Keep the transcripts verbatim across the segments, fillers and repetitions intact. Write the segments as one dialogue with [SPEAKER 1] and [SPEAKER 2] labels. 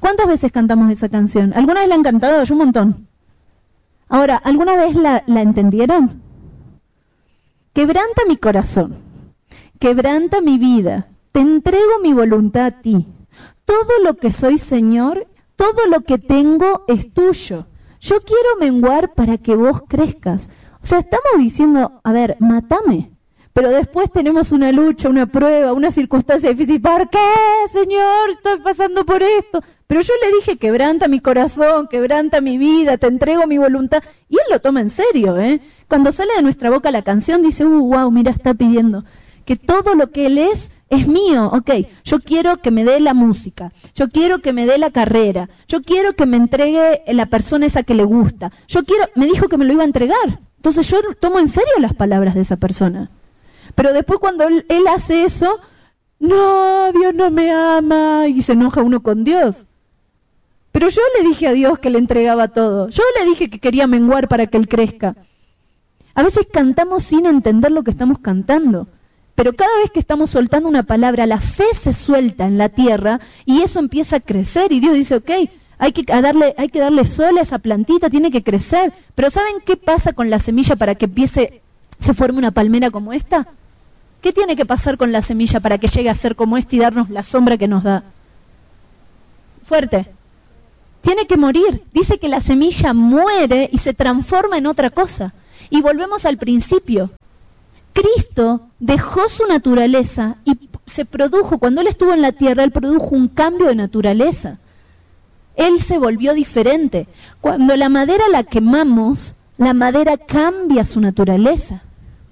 [SPEAKER 1] ¿Cuántas veces cantamos esa canción? ¿Alguna vez la han cantado? Yo un montón. Ahora, ¿alguna vez la, la entendieron? Quebranta mi corazón, quebranta mi vida, te entrego mi voluntad a ti. Todo lo que soy, Señor, todo lo que tengo es tuyo. Yo quiero menguar para que vos crezcas. O sea, estamos diciendo, a ver, mátame. Pero después tenemos una lucha, una prueba, una circunstancia difícil. ¿Por qué, Señor? Estoy pasando por esto. Pero yo le dije, quebranta mi corazón, quebranta mi vida, te entrego mi voluntad. Y él lo toma en serio, ¿eh? Cuando sale de nuestra boca la canción, dice, uh, wow, mira, está pidiendo que todo lo que él es, es mío. Ok, yo quiero que me dé la música, yo quiero que me dé la carrera, yo quiero que me entregue la persona esa que le gusta. Yo quiero, me dijo que me lo iba a entregar. Entonces yo tomo en serio las palabras de esa persona. Pero después cuando él, él hace eso, no, Dios no me ama, y se enoja uno con Dios. Pero yo le dije a Dios que le entregaba todo. Yo le dije que quería menguar para que él crezca. A veces cantamos sin entender lo que estamos cantando. Pero cada vez que estamos soltando una palabra, la fe se suelta en la tierra y eso empieza a crecer. Y Dios dice, ok, hay que darle, hay que darle sol a esa plantita, tiene que crecer. Pero ¿saben qué pasa con la semilla para que empiece, se forme una palmera como esta? ¿Qué tiene que pasar con la semilla para que llegue a ser como esta y darnos la sombra que nos da? Fuerte. Tiene que morir. Dice que la semilla muere y se transforma en otra cosa. Y volvemos al principio. Cristo dejó su naturaleza y se produjo, cuando Él estuvo en la tierra, Él produjo un cambio de naturaleza. Él se volvió diferente. Cuando la madera la quemamos, la madera cambia su naturaleza.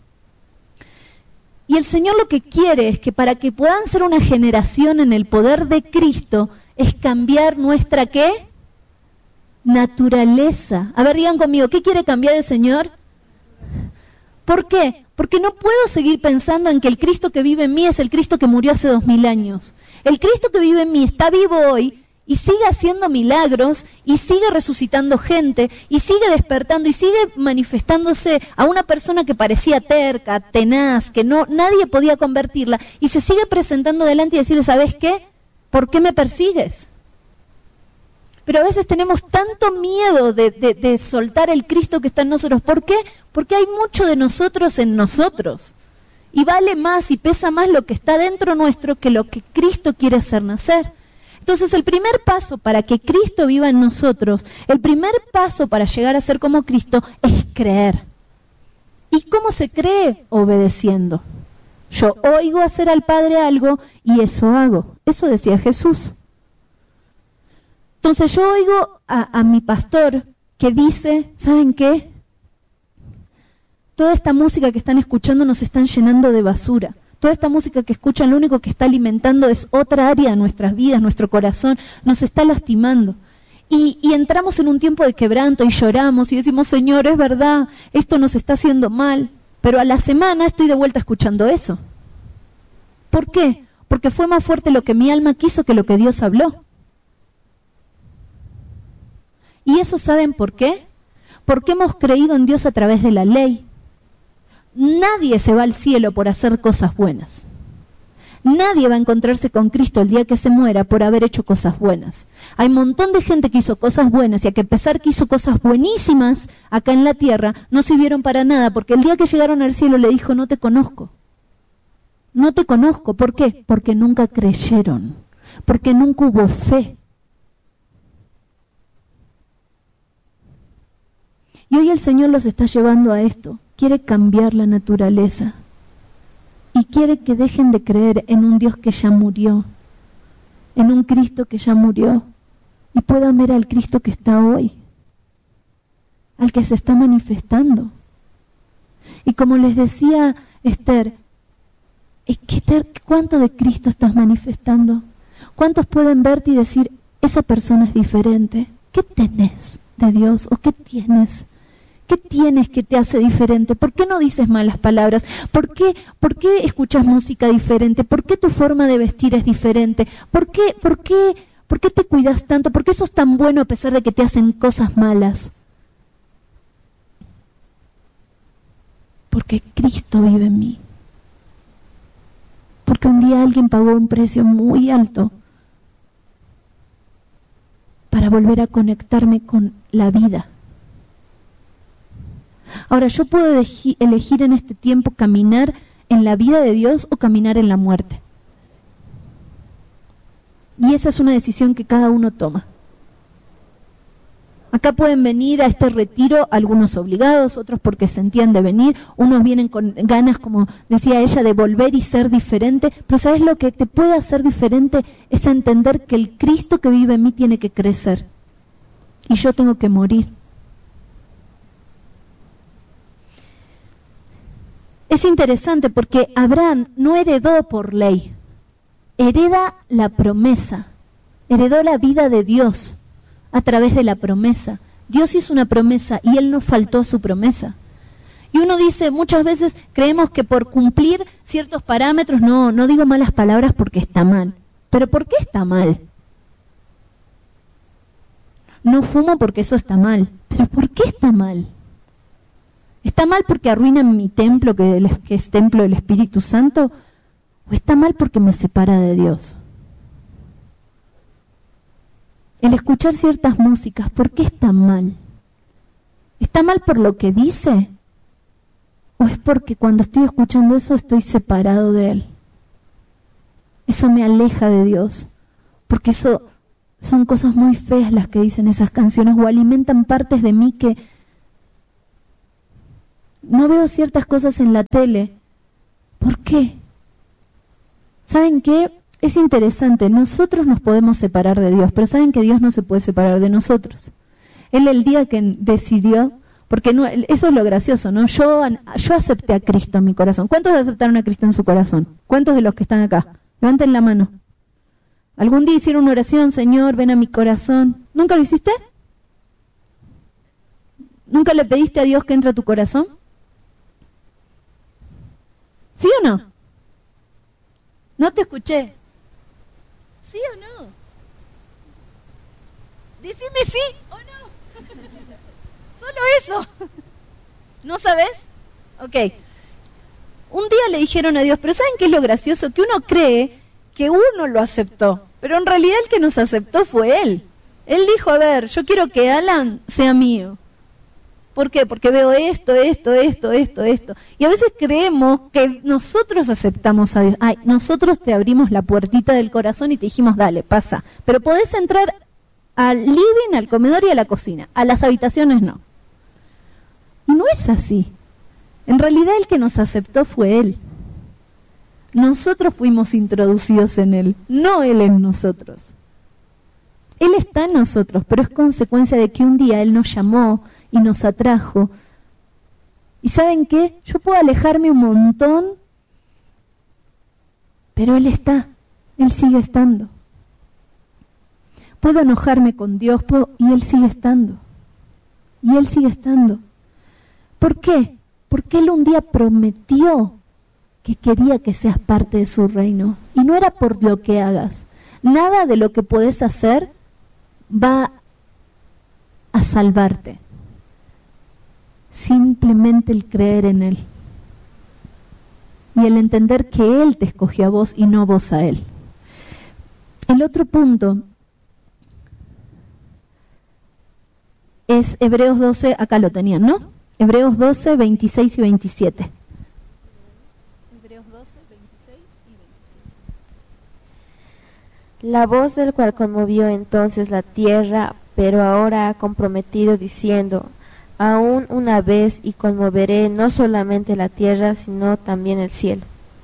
[SPEAKER 1] Y el Señor lo que quiere es que para que puedan ser una generación en el poder de Cristo, es cambiar nuestra, ¿qué? Naturaleza. A ver, digan conmigo, ¿qué quiere cambiar el Señor? ¿Por qué? Porque no puedo seguir pensando en que el Cristo que vive en mí es el Cristo que murió hace dos mil años. El Cristo que vive en mí está vivo hoy y sigue haciendo milagros y sigue resucitando gente y sigue despertando y sigue manifestándose a una persona que parecía terca, tenaz, que no nadie podía convertirla y se sigue presentando delante y decirle, ¿sabes qué? ¿Por qué me persigues? Pero a veces tenemos tanto miedo de, de, de soltar el Cristo que está en nosotros. ¿Por qué? Porque hay mucho de nosotros en nosotros. Y vale más y pesa más lo que está dentro nuestro que lo que Cristo quiere hacer nacer. Entonces el primer paso para que Cristo viva en nosotros, el primer paso para llegar a ser como Cristo es creer. ¿Y cómo se cree? Obedeciendo. Yo oigo hacer al Padre algo y eso hago. Eso decía Jesús. Entonces yo oigo a, a mi pastor que dice, ¿saben qué? Toda esta música que están escuchando nos están llenando de basura. Toda esta música que escuchan lo único que está alimentando es otra área de nuestras vidas, nuestro corazón, nos está lastimando. Y, y entramos en un tiempo de quebranto y lloramos y decimos, Señor, es verdad, esto nos está haciendo mal. Pero a la semana estoy de vuelta escuchando eso. ¿Por qué? Porque fue más fuerte lo que mi alma quiso que lo que Dios habló. ¿Y eso saben por qué? Porque hemos creído en Dios a través de la ley. Nadie se va al cielo por hacer cosas buenas. Nadie va a encontrarse con Cristo el día que se muera por haber hecho cosas buenas. Hay un montón de gente que hizo cosas buenas y a que pesar que hizo cosas buenísimas acá en la tierra, no sirvieron para nada, porque el día que llegaron al cielo le dijo, no te conozco. No te conozco. ¿Por qué? Porque nunca creyeron, porque nunca hubo fe. Y hoy el Señor los está llevando a esto. Quiere cambiar la naturaleza. Y quiere que dejen de creer en un Dios que ya murió. En un Cristo que ya murió. Y puedan ver al Cristo que está hoy. Al que se está manifestando. Y como les decía Esther, ¿qué te, ¿cuánto de Cristo estás manifestando? ¿Cuántos pueden verte y decir, esa persona es diferente? ¿Qué tenés de Dios? ¿O qué tienes? ¿Qué tienes que te hace diferente? ¿Por qué no dices malas palabras? ¿Por qué, por qué escuchas música diferente? ¿Por qué tu forma de vestir es diferente? ¿Por qué, por qué, por qué te cuidas tanto? ¿Por qué sos tan bueno a pesar de que te hacen cosas malas? Porque Cristo vive en mí. Porque un día alguien pagó un precio muy alto para volver a conectarme con la vida. Ahora, yo puedo elegir, elegir en este tiempo caminar en la vida de Dios o caminar en la muerte. Y esa es una decisión que cada uno toma. Acá pueden venir a este retiro algunos obligados, otros porque sentían de venir, unos vienen con ganas, como decía ella, de volver y ser diferente, pero ¿sabes lo que te puede hacer diferente? Es entender que el Cristo que vive en mí tiene que crecer y yo tengo que morir. Es interesante porque Abraham no heredó por ley, hereda la promesa, heredó la vida de Dios a través de la promesa. Dios hizo una promesa y Él no faltó a su promesa. Y uno dice, muchas veces creemos que por cumplir ciertos parámetros, no, no digo malas palabras porque está mal. ¿Pero por qué está mal? No fumo porque eso está mal. ¿Pero por qué está mal? ¿Está mal porque arruinan mi templo, que es templo del Espíritu Santo? ¿O está mal porque me separa de Dios? El escuchar ciertas músicas, ¿por qué está mal? ¿Está mal por lo que dice? ¿O es porque cuando estoy escuchando eso estoy separado de Él? Eso me aleja de Dios, porque eso son cosas muy feas las que dicen esas canciones, o alimentan partes de mí que no veo ciertas cosas en la tele. ¿Por qué? ¿Saben qué? Es interesante, nosotros nos podemos separar de Dios, pero saben que Dios no se puede separar de nosotros. Él el día que decidió, porque no, eso es lo gracioso, ¿no? Yo, yo acepté a Cristo en mi corazón. ¿Cuántos aceptaron a Cristo en su corazón? ¿Cuántos de los que están acá? Levanten la mano. ¿Algún día hicieron una oración, Señor, ven a mi corazón? ¿Nunca lo hiciste? ¿Nunca le pediste a Dios que entre a tu corazón? ¿Sí o no? No te escuché. ¿Sí o no? Decime sí o no. Solo eso. ¿No sabes? Ok. Un día le dijeron a Dios, pero ¿saben qué es lo gracioso? Que uno cree que uno lo aceptó, pero en realidad el que nos aceptó fue Él. Él dijo, a ver, yo quiero que Alan sea mío. ¿Por qué? Porque veo esto, esto, esto, esto, esto. Y a veces creemos que nosotros aceptamos a Dios. Ay, nosotros te abrimos la puertita del corazón y te dijimos, dale, pasa. Pero podés entrar al living, al comedor y a la cocina. A las habitaciones no. Y no es así. En realidad el que nos aceptó fue Él. Nosotros fuimos introducidos en Él, no Él en nosotros. Él está en nosotros, pero es consecuencia de que un día Él nos llamó y nos atrajo. ¿Y saben qué? Yo puedo alejarme un montón, pero Él está, Él sigue estando. Puedo enojarme con Dios puedo, y Él sigue estando. Y Él sigue estando. ¿Por qué? Porque Él un día prometió que quería que seas parte de su reino. Y no era por lo que hagas. Nada de lo que podés hacer va a salvarte. Simplemente el creer en Él. Y el entender que Él te escogió a vos y no vos a Él. El otro punto es Hebreos doce, acá lo tenían, ¿no? Hebreos doce, veintiséis y veintisiete. Hebreos doce, veintiséis y veintisiete.
[SPEAKER 2] La voz del cual conmovió entonces la tierra, pero ahora ha comprometido diciendo, aún una vez y conmoveré no solamente la tierra, sino también el cielo.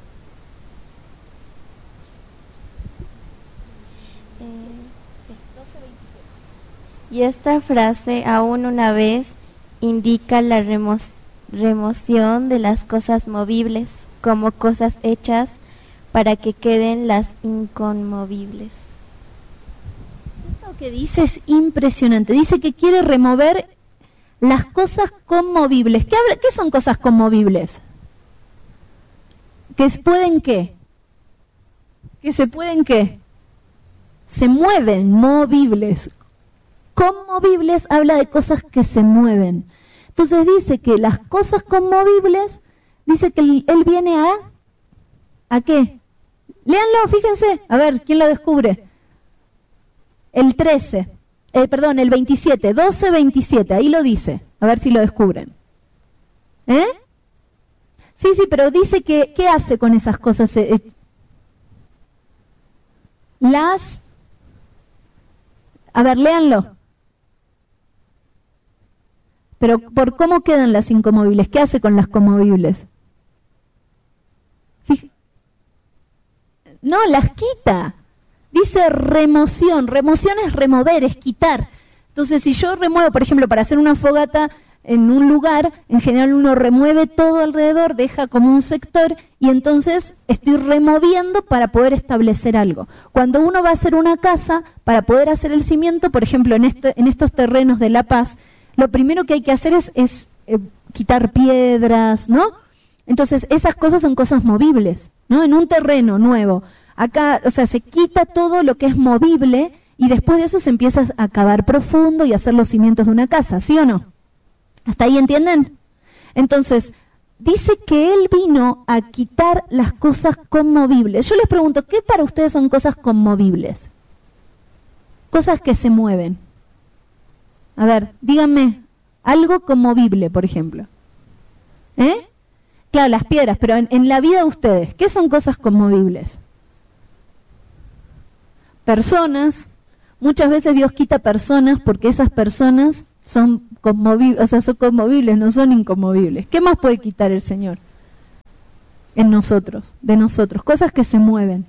[SPEAKER 2] Y esta frase, aún una vez, indica la remo remoción de las cosas movibles como cosas hechas para que queden las inconmovibles.
[SPEAKER 1] Lo que dice es impresionante. Dice que quiere remover las cosas conmovibles. ¿Qué, ¿Qué son cosas conmovibles? ¿Que se pueden qué? ¿Que se pueden qué? Se mueven, movibles. Conmovibles habla de cosas que se mueven. Entonces dice que las cosas conmovibles, dice que él, él viene a... ¿A qué? Léanlo, fíjense. A ver, ¿quién lo descubre? El trece. eh, perdón, el veintisiete, doce veintisiete, ahí lo dice, a ver si lo descubren. ¿Eh? Sí, sí, pero dice que, ¿qué hace con esas cosas? Eh, las, a ver, léanlo. Pero ¿por cómo quedan las inconmovibles? ¿Qué hace con las conmovibles? Fij- no, las quita. Dice remoción. Remoción es remover, es quitar. Entonces, si yo remuevo, por ejemplo, para hacer una fogata en un lugar, en general uno remueve todo alrededor, deja como un sector, y entonces estoy removiendo para poder establecer algo. Cuando uno va a hacer una casa, para poder hacer el cimiento, por ejemplo, en, este, en estos terrenos de La Paz, lo primero que hay que hacer es, es eh, quitar piedras, ¿no? Entonces, esas cosas son cosas movibles, ¿no? En un terreno nuevo. Acá, o sea, se quita todo lo que es movible y después de eso se empieza a cavar profundo y a hacer los cimientos de una casa, ¿sí o no? ¿Hasta ahí entienden? Entonces, dice que él vino a quitar las cosas conmovibles. Yo les pregunto, ¿qué para ustedes son cosas conmovibles? Cosas que se mueven. A ver, díganme, algo conmovible, por ejemplo. ¿Eh? Claro, las piedras, pero en, en la vida de ustedes, ¿qué son cosas conmovibles? Personas. Muchas veces Dios quita personas porque esas personas son conmovibles, o sea, son conmovibles, no son inconmovibles. ¿Qué más puede quitar el Señor en nosotros, de nosotros? Cosas que se mueven.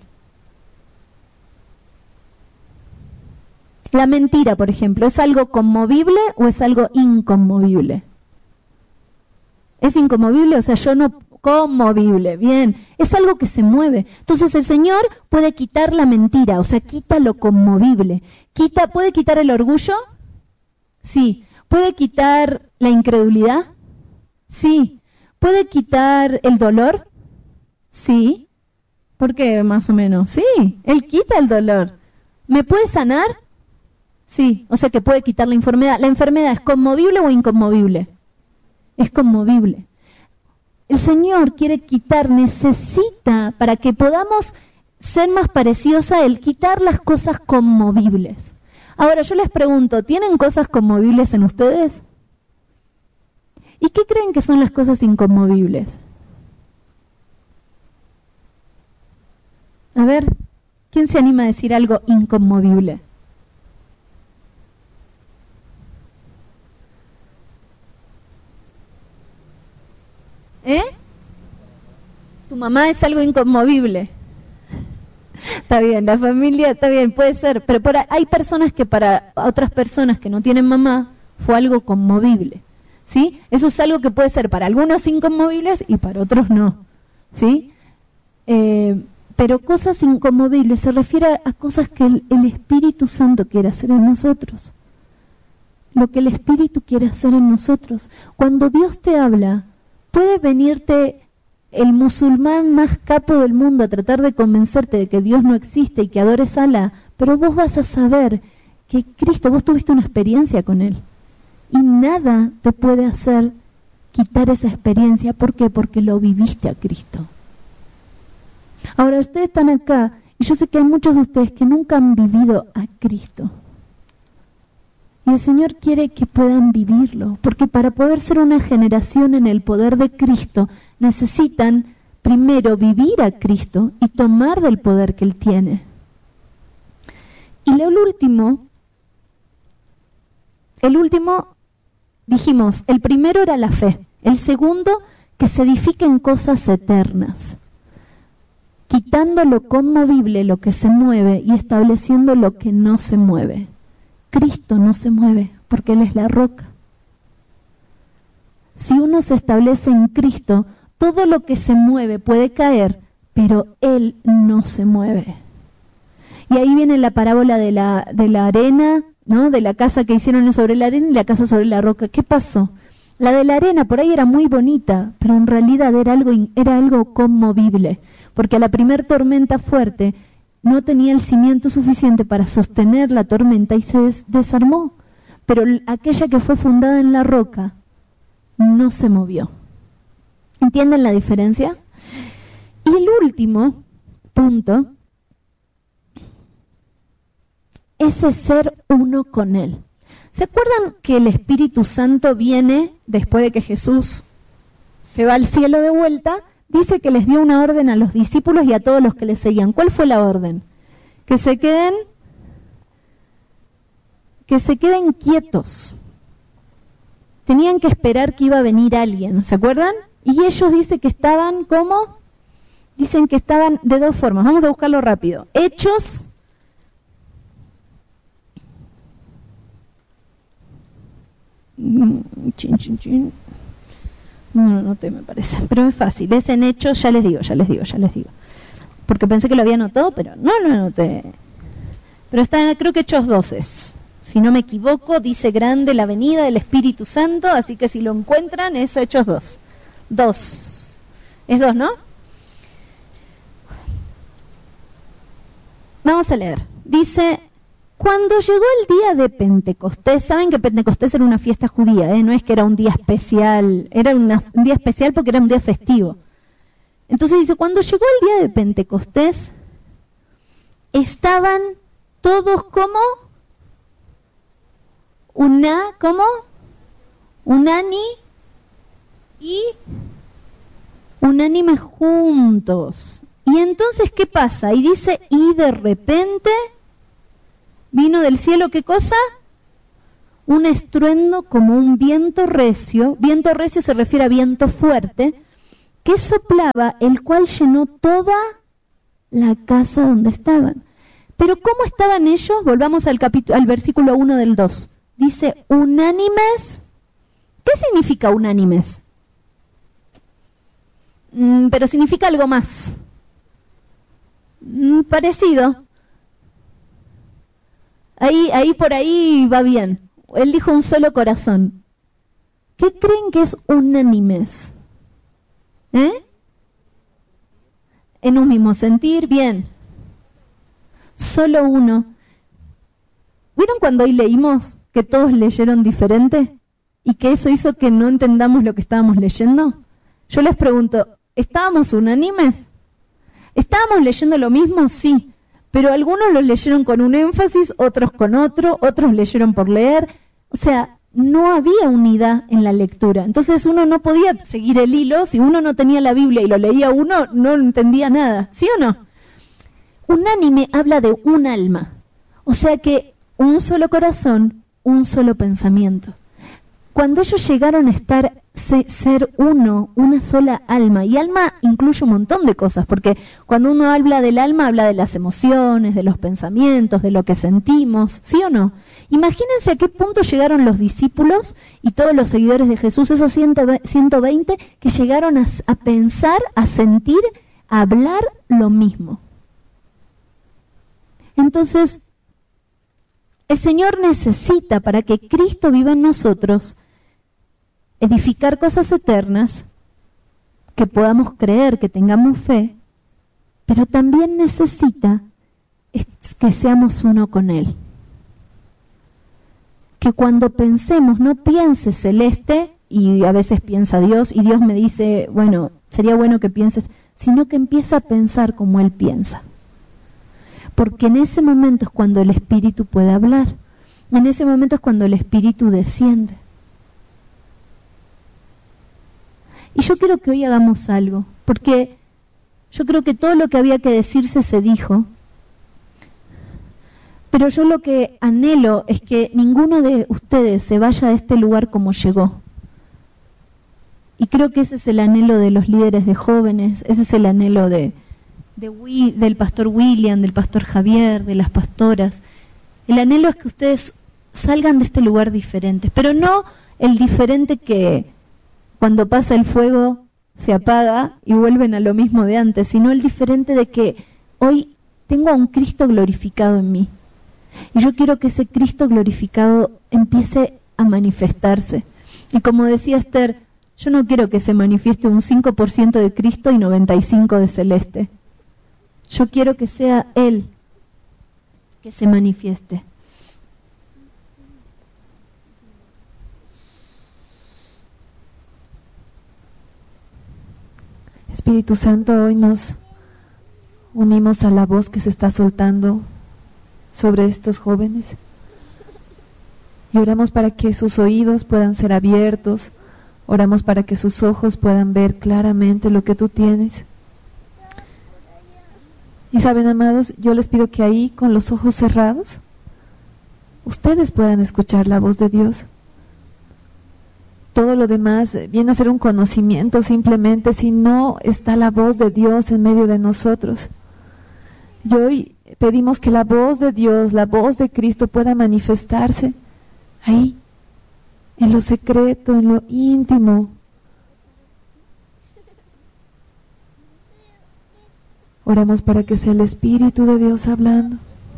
[SPEAKER 1] La mentira, por ejemplo, ¿es algo conmovible o es algo inconmovible? ¿Es inconmovible? O sea, yo no... Conmovible, bien. Es algo que se mueve. Entonces el Señor puede quitar la mentira, o sea, quita lo conmovible. Quita, ¿puede quitar el orgullo? Sí. ¿Puede quitar la incredulidad? Sí. ¿Puede quitar el dolor? Sí. ¿Por qué, más o menos? Sí, Él quita el dolor. ¿Me puede sanar? Sí, o sea que puede quitar la enfermedad. ¿La enfermedad es conmovible o inconmovible? Es conmovible. El Señor quiere quitar, necesita, para que podamos ser más parecidos a Él, quitar las cosas conmovibles. Ahora yo les pregunto, ¿tienen cosas conmovibles en ustedes? ¿Y qué creen que son las cosas inconmovibles? A ver, ¿quién se anima a decir algo inconmovible? ¿Eh? Tu mamá es algo inconmovible. Está bien, la familia, está bien, puede ser, pero por ahí, hay personas que para otras personas que no tienen mamá fue algo conmovible, ¿sí? Eso es algo que puede ser para algunos inconmovibles y para otros no, ¿sí? Eh, pero cosas inconmovibles se refiere a, a cosas que el, el Espíritu Santo quiere hacer en nosotros. Lo que el Espíritu quiere hacer en nosotros. Cuando Dios te habla, puede venirte el musulmán más capo del mundo a tratar de convencerte de que Dios no existe y que adores a Alá, pero vos vas a saber que Cristo, vos tuviste una experiencia con Él y nada te puede hacer quitar esa experiencia. ¿Por qué? Porque lo viviste a Cristo. Ahora ustedes están acá y yo sé que hay muchos de ustedes que nunca han vivido a Cristo. Y el Señor quiere que puedan vivirlo, porque para poder ser una generación en el poder de Cristo, necesitan primero vivir a Cristo y tomar del poder que Él tiene. Y lo último, el último, dijimos, el primero era la fe, el segundo, que se edifiquen cosas eternas, quitando lo conmovible, lo que se mueve, y estableciendo lo que no se mueve. Cristo no se mueve porque Él es la roca. Si uno se establece en Cristo, todo lo que se mueve puede caer, pero Él no se mueve. Y ahí viene la parábola de la, de la arena, ¿no? De la casa que hicieron sobre la arena y la casa sobre la roca. ¿Qué pasó? La de la arena por ahí era muy bonita, pero en realidad era algo, era algo conmovible, porque a la primer tormenta fuerte no tenía el cimiento suficiente para sostener la tormenta y se des- desarmó. Pero aquella que fue fundada en la roca no se movió. ¿Entienden la diferencia? Y el último punto ese ser uno con Él. ¿Se acuerdan que el Espíritu Santo viene después de que Jesús se va al cielo de vuelta? Dice que les dio una orden a los discípulos y a todos los que le seguían. ¿Cuál fue la orden? Que se queden, que se queden quietos. Tenían que esperar que iba a venir alguien, ¿se acuerdan? Y ellos dicen que estaban, ¿cómo? Dicen que estaban de dos formas. Vamos a buscarlo rápido. Hechos. Chin, chin, chin. No, no te me parece, pero es fácil. Es en Hechos, ya les digo, ya les digo, ya les digo. Porque pensé que lo había anotado, pero no lo anoté. Pero está, creo que Hechos doce. Si no me equivoco, dice grande la venida del Espíritu Santo, así que si lo encuentran es Hechos dos. Dos. Es dos, ¿no? Vamos a leer. Dice, cuando llegó el día de Pentecostés, saben que Pentecostés era una fiesta judía, ¿eh? No es que era un día especial, era una, un día especial porque era un día festivo. Entonces dice, cuando llegó el día de Pentecostés, estaban todos como una, ¿cómo? Unani y unánime juntos. Y entonces, ¿qué pasa? Y dice, y de repente vino del cielo, ¿qué cosa? Un estruendo como un viento recio. Viento recio se refiere a viento fuerte, que soplaba, el cual llenó toda la casa donde estaban. Pero ¿cómo estaban ellos? Volvamos al capítulo, al versículo uno del dos. Dice, unánimes. ¿Qué significa unánimes? Mm, pero significa algo más. Mm, parecido. Ahí, ahí por ahí va bien. Él dijo un solo corazón. ¿Qué creen que es unánimes? ¿Eh? En un mismo sentir, bien. Solo uno. ¿Vieron cuando hoy leímos que todos leyeron diferente? Y que eso hizo que no entendamos lo que estábamos leyendo. Yo les pregunto, ¿estábamos unánimes? ¿Estábamos leyendo lo mismo? Sí. Pero algunos lo leyeron con un énfasis, otros con otro, otros leyeron por leer. O sea, no había unidad en la lectura. Entonces uno no podía seguir el hilo. Si uno no tenía la Biblia y lo leía uno, no entendía nada. ¿Sí o no? Unánime habla de un alma. O sea que un solo corazón, un solo pensamiento. Cuando ellos llegaron a estar, ser uno, una sola alma, y alma incluye un montón de cosas, porque cuando uno habla del alma, habla de las emociones, de los pensamientos, de lo que sentimos, ¿sí o no? Imagínense a qué punto llegaron los discípulos y todos los seguidores de Jesús, esos ciento veinte, que llegaron a, a pensar, a sentir, a hablar lo mismo. Entonces, el Señor necesita, para que Cristo viva en nosotros, edificar cosas eternas, que podamos creer, que tengamos fe, pero también necesita que seamos uno con Él. Que cuando pensemos, no piense celeste, y a veces piensa Dios, y Dios me dice, bueno, sería bueno que pienses, sino que empieza a pensar como Él piensa. Porque en ese momento es cuando el Espíritu puede hablar, en ese momento es cuando el Espíritu desciende. Y yo quiero que hoy hagamos algo, porque yo creo que todo lo que había que decirse se dijo, pero yo lo que anhelo es que ninguno de ustedes se vaya de este lugar como llegó. Y creo que ese es el anhelo de los líderes de jóvenes, ese es el anhelo de, de del pastor William, del pastor Javier, de las pastoras. El anhelo es que ustedes salgan de este lugar diferentes, pero no el diferente que cuando pasa el fuego se apaga y vuelven a lo mismo de antes, sino el diferente de que hoy tengo a un Cristo glorificado en mí. Y yo quiero que ese Cristo glorificado empiece a manifestarse. Y como decía Esther, yo no quiero que se manifieste un cinco por ciento de Cristo y noventa y cinco por ciento de Celeste. Yo quiero que sea Él que se manifieste.
[SPEAKER 3] Espíritu Santo, hoy nos unimos a la voz que se está soltando sobre estos jóvenes. Y oramos para que sus oídos puedan ser abiertos, oramos para que sus ojos puedan ver claramente lo que tú tienes. Y saben, amados, yo les pido que ahí, con los ojos cerrados, ustedes puedan escuchar la voz de Dios. Todo lo demás viene a ser un conocimiento simplemente si no está la voz de Dios en medio de nosotros. Y hoy pedimos que la voz de Dios, la voz de Cristo pueda manifestarse ahí, en lo secreto, en lo íntimo. Oramos para que sea el Espíritu de Dios hablando.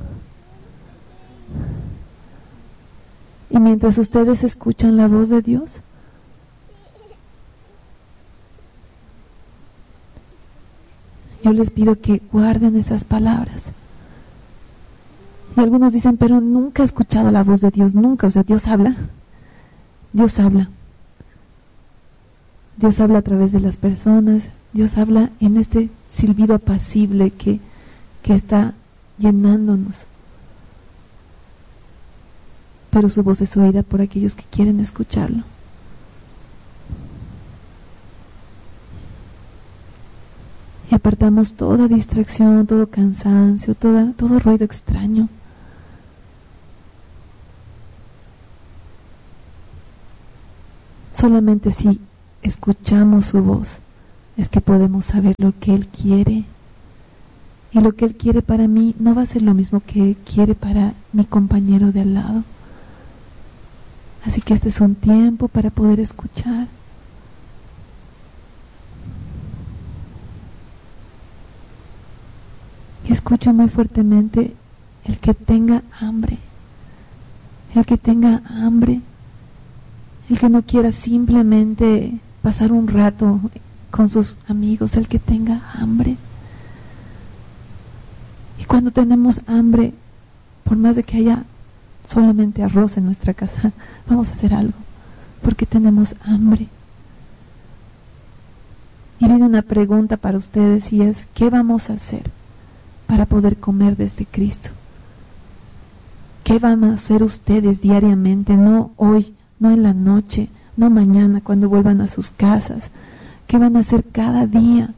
[SPEAKER 3] Y mientras ustedes escuchan la voz de Dios, yo les pido que guarden esas palabras. Y algunos dicen, pero nunca he escuchado la voz de Dios, nunca. O sea, Dios habla. Dios habla. Dios habla a través de las personas. Dios habla en este silbido apacible que, que está llenándonos. Pero su voz es oída por aquellos que quieren escucharlo. Y apartamos toda distracción, todo cansancio, toda, todo ruido extraño. Solamente si escuchamos su voz es que podemos saber lo que Él quiere. Y lo que Él quiere para mí no va a ser lo mismo que Él quiere para mi compañero de al lado. Así que este es un tiempo para poder escuchar. Y escucho muy fuertemente: el que tenga hambre, el que tenga hambre, el que no quiera simplemente pasar un rato con sus amigos, el que tenga hambre. Y cuando tenemos hambre, por más de que haya solamente arroz en nuestra casa, vamos a hacer algo, porque tenemos hambre. Y viene una pregunta para ustedes, y es: ¿qué vamos a hacer para poder comer de este Cristo? ¿Qué van a hacer ustedes diariamente? No hoy, no en la noche, no mañana cuando vuelvan a sus casas. ¿Qué van a hacer cada día?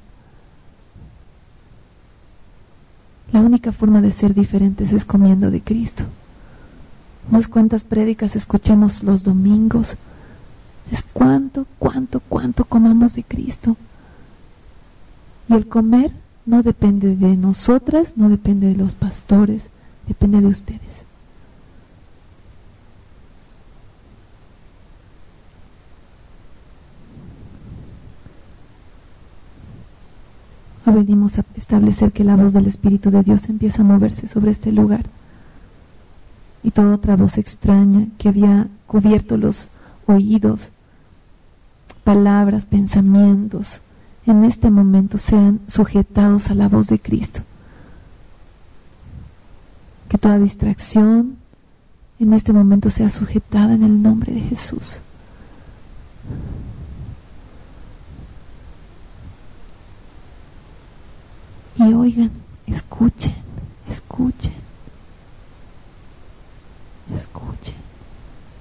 [SPEAKER 3] La única forma de ser diferentes es comiendo de Cristo. No es cuántas prédicas escuchemos los domingos, es cuánto, cuánto, cuánto comamos de Cristo. Y el comer no depende de nosotras, no depende de los pastores, depende de ustedes. Hoy venimos a establecer que la voz del Espíritu de Dios empieza a moverse sobre este lugar. Y toda otra voz extraña que había cubierto los oídos, palabras, pensamientos, en este momento sean sujetados a la voz de Cristo. Que toda distracción en este momento sea sujetada en el nombre de Jesús. Y oigan, escuchen.